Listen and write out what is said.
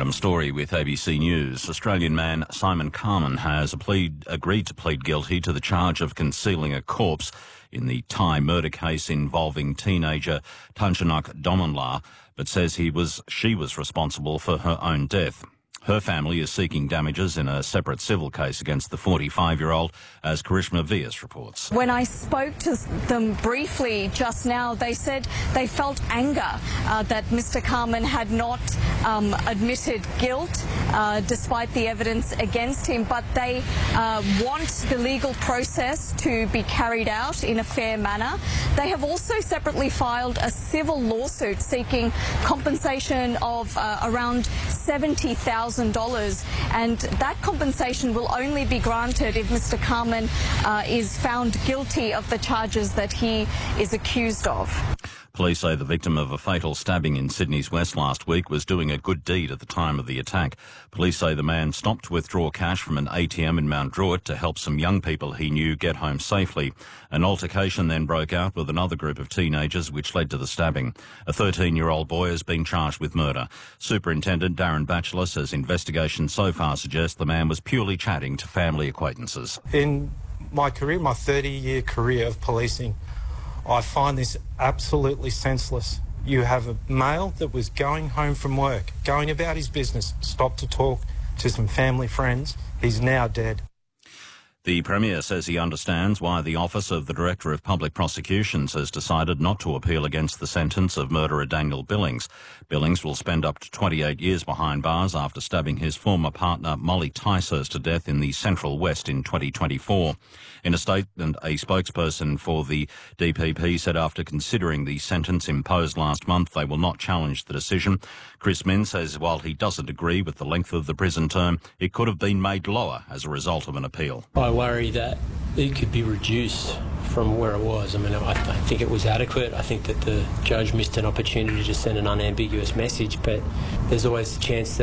Adam Story with ABC News. Australian man Simon Carman has agreed to plead guilty to the charge of concealing a corpse in the Thai murder case involving teenager Tanchanak Domonla, but says she was responsible for her own death. Her family is seeking damages in a separate civil case against the 45-year-old, as Karishma Vyas reports. When I spoke to them briefly just now, they said they felt anger that Mr. Carman had not admitted guilt despite the evidence against him, but they want the legal process to be carried out in a fair manner. They have also separately filed a civil lawsuit seeking compensation of around $70,000, and that compensation will only be granted if Mr. Carman is found guilty of the charges that he is accused of. Police say the victim of a fatal stabbing in Sydney's West last week was doing a good deed at the time of the attack. Police say the man stopped to withdraw cash from an ATM in Mount Druitt to help some young people he knew get home safely. An altercation then broke out with another group of teenagers, which led to the stabbing. A 13-year-old boy is being charged with murder. Superintendent Darren Batchelor says investigations so far suggest the man was purely chatting to family acquaintances. In my career, my 30-year career of policing, I find this absolutely senseless. You have a male that was going home from work, going about his business, stopped to talk to some family friends. He's now dead. The Premier says he understands why the Office of the Director of Public Prosecutions has decided not to appeal against the sentence of murderer Daniel Billings. Billings will spend up to 28 years behind bars after stabbing his former partner Molly Ticehurst to death in the Central West in 2024. In a statement, a spokesperson for the DPP said after considering the sentence imposed last month, they will not challenge the decision. Chris Minns says while he doesn't agree with the length of the prison term, it could have been made lower as a result of an appeal. I worry that it could be reduced from where it was. I mean, I think it was adequate. I think that the judge missed an opportunity to send an unambiguous message, but there's always the chance that